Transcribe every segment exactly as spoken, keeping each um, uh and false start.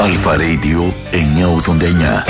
Αλφα Radio εννιακόσια ογδόντα εννιά.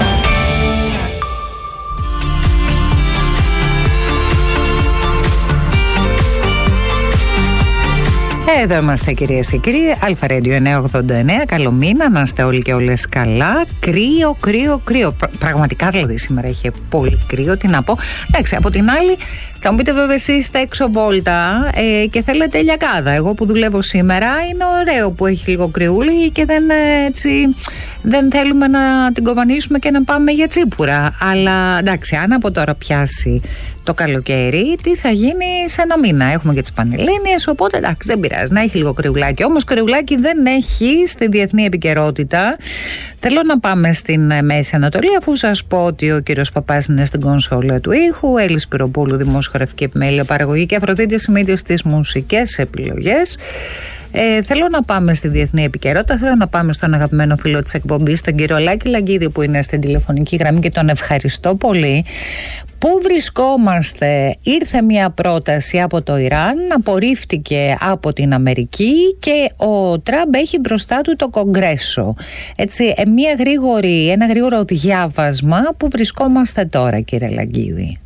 Εδώ είμαστε, κυρίες και κύριοι. Αλφα Radio εννιακόσια ογδόντα εννιά. Καλό μήνα, να είστε όλοι και όλες καλά. Κρύο, κρύο, κρύο. Πραγματικά δηλαδή σήμερα είχε πολύ κρύο. Τι να πω. Εντάξει, από την άλλη, θα μου πείτε βέβαια εσείς είστε έξω βόλτα ε, και θέλετε ηλιακάδα. Εγώ που δουλεύω σήμερα είναι ωραίο που έχει λίγο κρυούλι και δεν, έτσι, δεν θέλουμε να την κομμανίσουμε και να πάμε για τσίπουρα. Αλλά εντάξει, αν από τώρα πιάσει το καλοκαίρι, τι θα γίνει σε ένα μήνα? Έχουμε και τις Πανελλήνιες, οπότε εντάξει, δεν πειράζει να έχει λίγο κρυουλάκι. Όμως κρυουλάκι δεν έχει στη διεθνή επικαιρότητα. Θέλω να πάμε στην Μέση Ανατολή, αφού σας πω ότι ο κύριος Παπάς είναι στην κονσόλα του ήχου, Έλλη Σπυροπούλου, δημοσιογραφική επιμέλεια, παραγωγή, και Αφροδίτη Σιμίτιος στις μουσικές επιλογές. Ε, θέλω να πάμε στη διεθνή επικαιρότητα. Θέλω να πάμε στον αγαπημένο φίλο της εκπομπής, τον κύριο Λάκη Λαγκίδη, που είναι στην τηλεφωνική γραμμή και τον ευχαριστώ πολύ. Πού βρισκόμαστε? Ήρθε μια πρόταση από το Ιράν, απορρίφθηκε από την Αμερική και ο Τραμπ έχει μπροστά του το Κογκρέσο. Έτσι, ε, μια γρήγορη, ένα γρήγορο διάβασμα. Πού βρισκόμαστε τώρα, κύριε Λαγκίδη?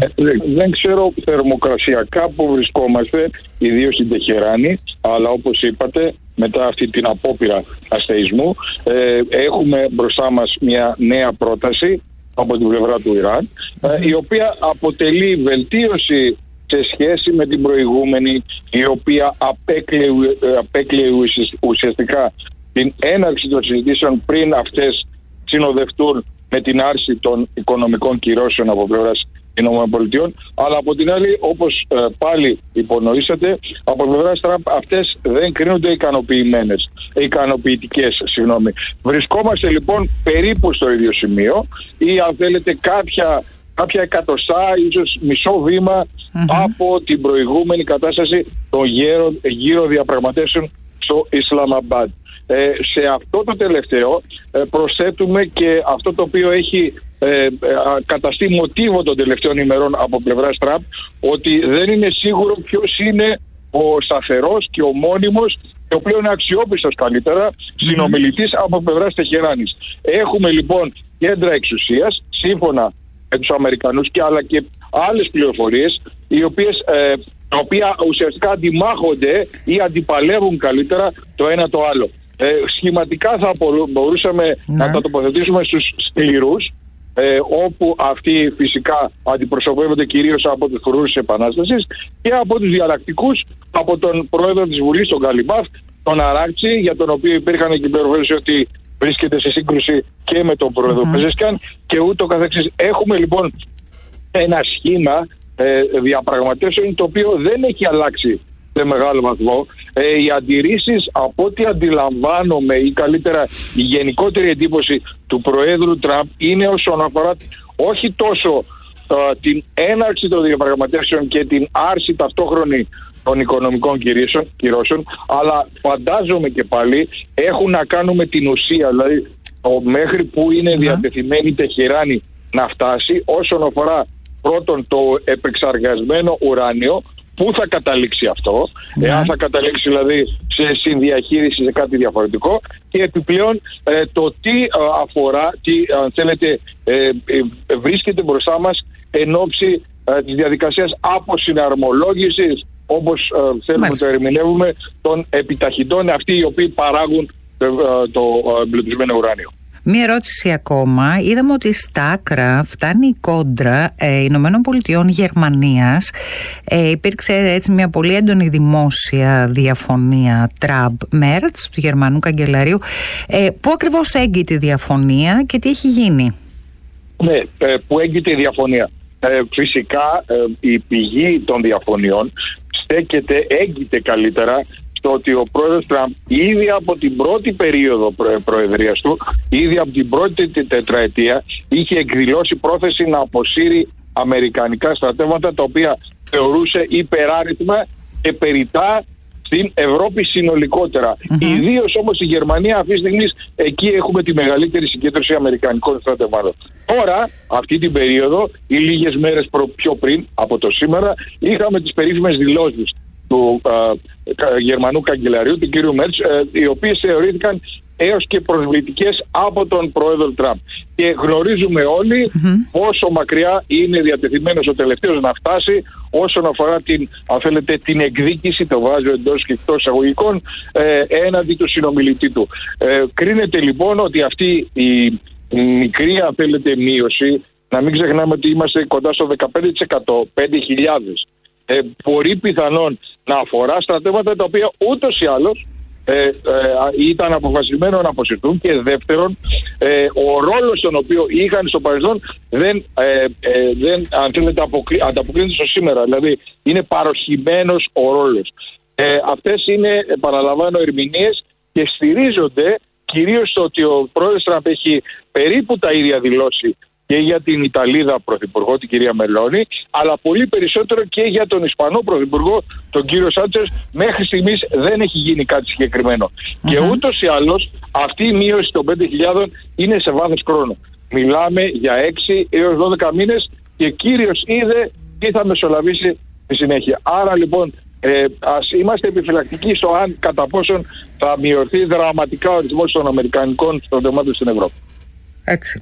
Δεν ξέρω θερμοκρασιακά που βρισκόμαστε, ιδίως στην Τεχεράνη, αλλά όπως είπατε, μετά αυτή την απόπειρα αστεϊσμού, ε, έχουμε μπροστά μας μια νέα πρόταση από την πλευρά του Ιράν, ε, η οποία αποτελεί βελτίωση σε σχέση με την προηγούμενη, η οποία απέκλειε, απέκλειε ουσιαστικά την έναρξη των συζητήσεων πριν αυτές συνοδευτούν με την άρση των οικονομικών κυρώσεων από πλευράς ΗΠΑ, αλλά από την άλλη, όπως ε, πάλι υπονοήσατε, από πλευράς Τραμπ αυτές δεν κρίνονται ικανοποιημένες, ικανοποιητικές, συγγνώμη. Βρισκόμαστε λοιπόν περίπου στο ίδιο σημείο, ή αν θέλετε κάποια, κάποια εκατοστά, ίσως μισό βήμα mm-hmm. από την προηγούμενη κατάσταση των γύρω, γύρω διαπραγματεύσεων στο Ισλαμαμπάντ. Ε, σε αυτό το τελευταίο ε, προσθέτουμε και αυτό το οποίο έχει ε, ε, καταστεί μοτίβο των τελευταίων ημερών από πλευράς Τραμπ, ότι δεν είναι σίγουρο ποιος είναι ο σταθερός και ο μόνιμος και ο πλέον αξιόπιστος καλύτερα συνομιλητής από πλευράς Τεχεράνης. Έχουμε λοιπόν κέντρα εξουσίας σύμφωνα με τους Αμερικανούς και άλλα και άλλες πληροφορίες, οι οποίες ε, τα οποία ουσιαστικά αντιμάχονται ή αντιπαλεύουν καλύτερα το ένα το άλλο. Ε, σχηματικά θα μπορούσαμε να, να τα τοποθετήσουμε στους σκληρούς, ε, όπου αυτοί φυσικά αντιπροσωπεύονται κυρίως από τους φρουρούς της Επανάστασης, και από τους διαλλακτικούς, από τον πρόεδρο της Βουλής, τον Γκαλιμπάφ, τον Αράκτσι, για τον οποίο υπήρχαν και πληροφορίες ότι βρίσκεται σε σύγκρουση και με τον πρόεδρο mm-hmm. Πεζέσκαν και ούτω καθεξής. Έχουμε λοιπόν ένα σχήμα ε, διαπραγματεύσεων το οποίο δεν έχει αλλάξει σε μεγάλο βαθμό. Ε, οι αντιρρήσεις, από ό,τι αντιλαμβάνομαι, ή καλύτερα η γενικότερη εντύπωση του Προέδρου Τραμπ είναι όσον αφορά όχι τόσο ε, την έναρξη των διαπραγματεύσεων και την άρση ταυτόχρονη των οικονομικών κυρώσεων, αλλά φαντάζομαι και πάλι έχουν να κάνουν με την ουσία, δηλαδή το μέχρι που είναι διατεθειμένη η Τεχεράνη να φτάσει όσον αφορά πρώτον το επεξεργασμένο ουράνιο. Πού θα καταλήξει αυτό, yeah. εάν θα καταλήξει δηλαδή σε συνδιαχείριση, σε κάτι διαφορετικό, και επιπλέον ε, το τι ε, αφορά, τι αν θέλετε ε, ε, βρίσκεται μπροστά μας εν ώψη ε, της διαδικασίας αποσυναρμολόγησης, όπως ε, θέλουμε να το ερμηνεύουμε, των επιταχυντών αυτοί οι οποίοι παράγουν ε, ε, το εμπλουτισμένο ουράνιο. Μία ερώτηση ακόμα. Είδαμε ότι στα άκρα φτάνει η κόντρα ε, Ηνωμένων Πολιτειών Γερμανίας. Ε, υπήρξε έτσι μια πολύ έντονη δημόσια διαφωνία Τραμπ-Μέρτς, του Γερμανού καγκελαρίου. Ε, πού ακριβώς έγκυται η διαφωνία και τι έχει γίνει? Ναι, ε, πού έγκυται η διαφωνία. Ε, φυσικά ε, η πηγή των διαφωνιών στέκεται, έγκυται καλύτερα, το ότι ο πρόεδρος Τραμπ ήδη από την πρώτη περίοδο προ- προεδρίας του, ήδη από την πρώτη τετραετία, είχε εκδηλώσει πρόθεση να αποσύρει αμερικανικά στρατεύματα, τα οποία θεωρούσε υπεράριθμα και περιτά στην Ευρώπη συνολικότερα. Mm-hmm. Ιδίως όμως η Γερμανία αυτή τη στιγμή, εκεί έχουμε τη μεγαλύτερη συγκέντρωση αμερικανικών στρατευμάτων. Τώρα, αυτή την περίοδο, ή λίγες μέρες προ, πιο πριν από το σήμερα, είχαμε τις περίφημες δηλώσεις του α, Γερμανού καγκελαρίου, του κ. Μέρτς, οι οποίες θεωρήθηκαν έως και προσβλητικές από τον πρόεδρο Τραμπ. Και γνωρίζουμε όλοι mm-hmm. πόσο μακριά είναι διατεθειμένος ο τελευταίος να φτάσει όσον αφορά την, αν θέλετε, την εκδίκηση, το βάζω εντός και εκτός εισαγωγικών, ε, έναντι του συνομιλητή του. Ε, κρίνεται λοιπόν ότι αυτή η, η μικρή, αν θέλετε, μείωση, να μην ξεχνάμε ότι είμαστε κοντά στο δεκαπέντε τοις εκατό, πέντε χιλιάδες, ε, μπορεί πιθανόν να αφορά στρατεύματα τα οποία ούτως ή άλλως Ε, ε, ήταν αποφασισμένο να αποσυρθούν, και δεύτερον ε, ο ρόλος τον οποίο είχαν στο παρελθόν δεν, ε, ε, δεν αν θέλετε, αποκρι... ανταποκρίνεται στο σήμερα, δηλαδή είναι παροχημένος ο ρόλος. Ε, αυτές είναι, παραλαμβάνω, ερμηνείες και στηρίζονται κυρίως στο ότι ο πρόεδρος Τραμπ έχει περίπου τα ίδια δηλώσει και για την Ιταλίδα πρωθυπουργό, την κυρία Μελώνη, αλλά πολύ περισσότερο και για τον Ισπανό πρωθυπουργό, τον κύριο Σάντσες. Μέχρι στιγμής δεν έχει γίνει κάτι συγκεκριμένο. Mm-hmm. Και ούτως ή άλλως αυτή η μείωση των πέντε χιλιάδων είναι σε βάθος χρόνου. Μιλάμε για έξι έως δώδεκα μήνες και κύριος είδε τι θα μεσολαβήσει στη συνέχεια. Άρα λοιπόν ε, ας είμαστε επιφυλακτικοί στο αν κατά πόσον θα μειωθεί δραματικά ο αριθμός των αμερικανικών στρατευμάτων στην Ευρώπη. Έτσι.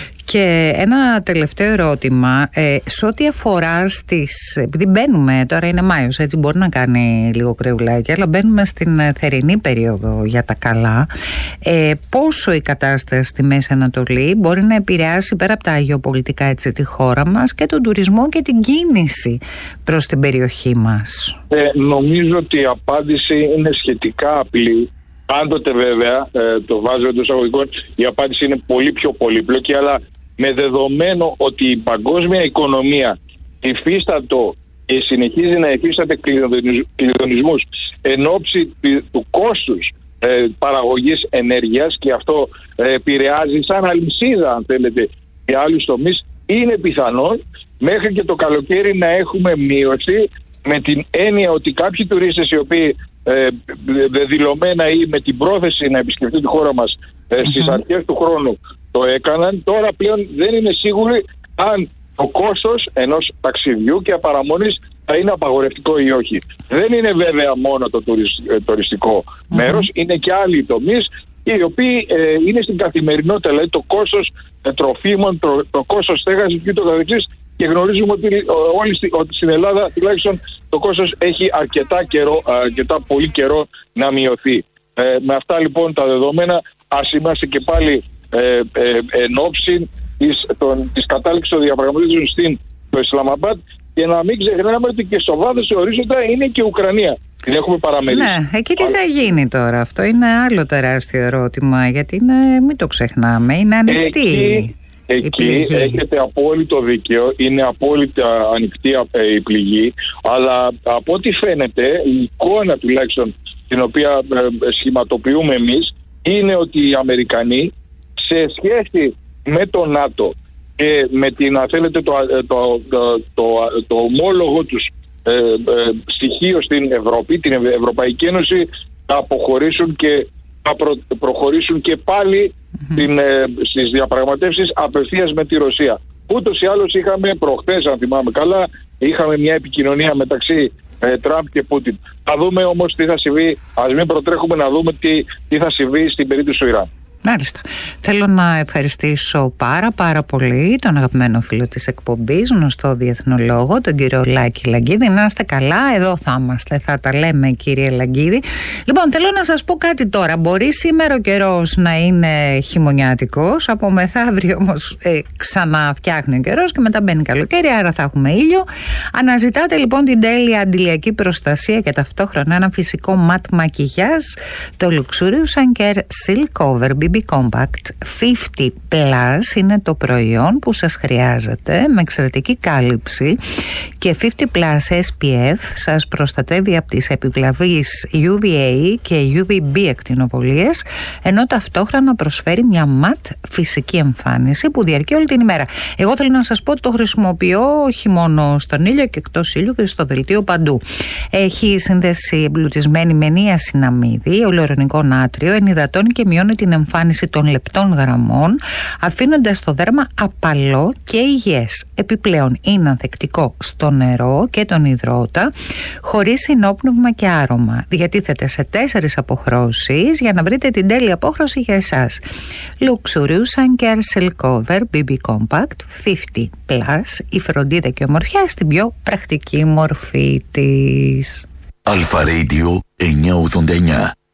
Και ένα τελευταίο ερώτημα, ε, σε ό,τι αφορά στις, επειδή μπαίνουμε, τώρα είναι Μάιος, έτσι μπορεί να κάνει λίγο κρεουλάκι, αλλά μπαίνουμε στην θερινή περίοδο για τα καλά, ε, πόσο η κατάσταση στη Μέση Ανατολή μπορεί να επηρεάσει πέρα από τα γεωπολιτικά, έτσι, τη χώρα μας και τον τουρισμό και την κίνηση προς την περιοχή μας? Ε, νομίζω ότι η απάντηση είναι σχετικά απλή. Πάντοτε βέβαια, ε, το βάζω εντός εισαγωγικών, η απάντηση είναι πολύ πιο πολύπλοκη, αλλά με δεδομένο ότι η παγκόσμια οικονομία υφίστατο και συνεχίζει να υφίσταται κλειδονισμούς εν ώψη του κόστους ε, παραγωγής ενέργειας, και αυτό ε, επηρεάζει σαν αλυσίδα, αν θέλετε, και άλλους τομείς, είναι πιθανόν μέχρι και το καλοκαίρι να έχουμε μείωση, με την έννοια ότι κάποιοι τουρίστες οι οποίοι ε, δηλωμένα ή με την πρόθεση να επισκεφτούν τη χώρα μας ε, στις mm-hmm. αρχές του χρόνου το έκαναν, τώρα πλέον δεν είναι σίγουροι αν το κόστος ενός ταξιδιού και παραμονής θα είναι απαγορευτικό ή όχι. Δεν είναι βέβαια μόνο το τουριστικό mm-hmm. μέρος, είναι και άλλοι τομείς οι οποίοι ε, είναι στην καθημερινότητα, δηλαδή το κόστος ε, τροφίμων, το, το κόστος στέγασης και το καθεξής, και γνωρίζουμε ότι, ε, όλοι, ότι στην Ελλάδα τουλάχιστον το κόστος έχει αρκετά, καιρό, αρκετά πολύ καιρό να μειωθεί. Ε, με αυτά λοιπόν τα δεδομένα, ας είμαστε και πάλι ε, ε, εν ώψη της, της κατάληξης των διαπραγματεύσεων στην το Ισλαμαμπάτ, και να μην ξεχνάμε ότι και στο βάθος του ορίζοντα είναι και η Ουκρανία. Την έχουμε παραμερίσει. Ναι, εκεί τι θα γίνει τώρα? Αυτό είναι άλλο τεράστιο ερώτημα, γιατί είναι, μην το ξεχνάμε, είναι ανοιχτή. Εκεί, εκεί έχετε απόλυτο δίκαιο, είναι απόλυτα ανοιχτή η πληγή, αλλά από ό,τι φαίνεται η εικόνα τουλάχιστον την οποία ε, σχηματοποιούμε εμείς είναι ότι οι Αμερικανοί σε σχέση με το ΝΑΤΟ και με την, αν θέλετε, το, το, το, το, το ομόλογο τους ε, ε, στοιχείο στην Ευρώπη, την Ευρωπαϊκή Ένωση, θα αποχωρήσουν και θα προ, προχωρήσουν και πάλι mm-hmm. την, ε, στις διαπραγματεύσεις απευθείας με τη Ρωσία. Ούτως ή άλλως είχαμε προχθές, αν θυμάμαι καλά, είχαμε μια επικοινωνία μεταξύ ε, Τραμπ και Πούτιν. Θα δούμε όμως τι θα συμβεί, ας μην προτρέχουμε να δούμε τι, τι θα συμβεί στην περίπτωση του Ιράν. Μάλιστα. Θέλω να ευχαριστήσω πάρα πάρα πολύ τον αγαπημένο φίλο της εκπομπής, γνωστό διεθνολόγο, τον κύριο Λάκη Λαγκίδη. Να είστε καλά, εδώ θα είμαστε, θα τα λέμε, κύριε Λαγκίδη. Λοιπόν, θέλω να σας πω κάτι τώρα. Μπορεί σήμερα ο καιρός να είναι χειμωνιάτικος, από μεθαύριο όμως ε, ξαναφτιάχνει ο καιρός και μετά μπαίνει καλοκαίρι, άρα θα έχουμε ήλιο. Αναζητάτε λοιπόν την τέλεια αντιλιακή προστασία και ταυτόχρονα ένα φυσικό ματ μακιγιάζ, το Luxurious Anker Silk Over μπι μπι Compact πενήντα plus είναι το προϊόν που σας χρειάζεται, με εξαιρετική κάλυψη, και πενήντα plus ες πι εφ σας προστατεύει από τις επιβλαβείς γιου βι έι και γιου βι μπι ακτινοβολίες, ενώ ταυτόχρονα προσφέρει μια ματ φυσική εμφάνιση που διαρκεί όλη την ημέρα. Εγώ θέλω να σας πω ότι το χρησιμοποιώ όχι μόνο στον ήλιο και εκτός ήλιου, και στο δελτίο παντού. Έχει σύνδεση εμπλουτισμένη με νίασιναμίδι, ολεορονικό νάτριο, ενυδατώνει και μειώνει την εμφάνιση εμφάνιση των λεπτών γραμμών, αφήνοντας το δέρμα απαλό και υγιές. Επιπλέον είναι ανθεκτικό στο νερό και τον υδρότα, χωρίς συνόπνευμα και άρωμα. Διατίθεται σε τέσσερις αποχρώσεις για να βρείτε την τέλεια απόχρωση για εσάς. Luxurious Sun Care Silk Cover μπι μπι Compact πενήντα plus, η φροντίδα και ομορφιά στην πιο πρακτική μορφή της. Αλφα Radio εννιακόσια ογδόντα εννιά.